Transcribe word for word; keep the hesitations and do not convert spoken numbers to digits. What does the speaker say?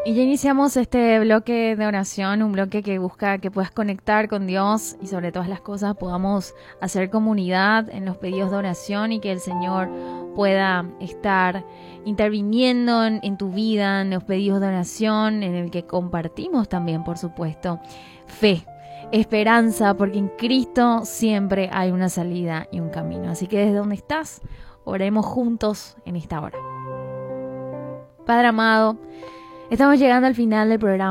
Y ya iniciamos este bloque de oración, un bloque que busca que puedas conectar con Dios y sobre todas las cosas podamos hacer comunidad en los pedidos de oración y que el Señor pueda estar interviniendo en, en tu vida, en los pedidos de oración, en el que compartimos también, por supuesto, fe, esperanza, porque en Cristo siempre hay una salida y un camino. Así que desde donde estás, oremos juntos en esta hora. Padre amado, estamos llegando al final del programa.